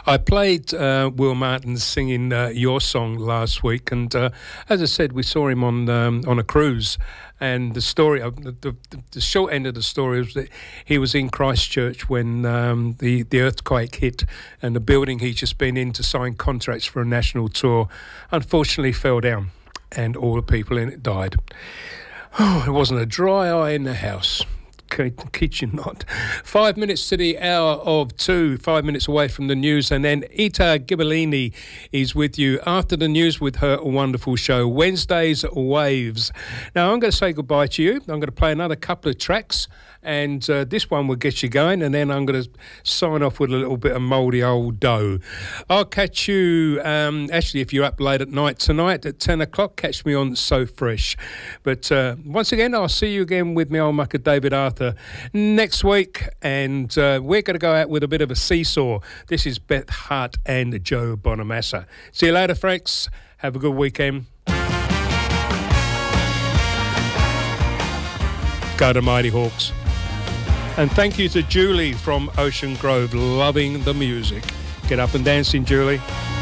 I played Will Martin singing your song last week, and as I said, we saw him on a cruise. And the story, the short end of the story was that he was in Christchurch when the earthquake hit, and the building he'd just been in to sign contracts for a national tour unfortunately fell down, and all the people in it died. Oh, there wasn't a dry eye in the house. Kid you not. 5 minutes to the hour of 2, 5 minutes away from the news, and then Ita Ghibellini is with you after the news with her wonderful show, Wednesday's Waves. Now, I'm going to say goodbye to you. I'm going to play another couple of tracks, and this one will get you going, and then I'm going to sign off with a little bit of mouldy old dough. I'll catch you, actually, if you're up late at night tonight at 10 o'clock, catch me on So Fresh. But once again, I'll see you again with my old mucker David Arthur next week, and we're going to go out with a bit of a seesaw. This is Beth Hart and Joe Bonamassa. See you later, Franks. Have a good weekend. Go to Mighty Hawks. And thank you to Julie from Ocean Grove, loving the music. Get up and dancing, Julie.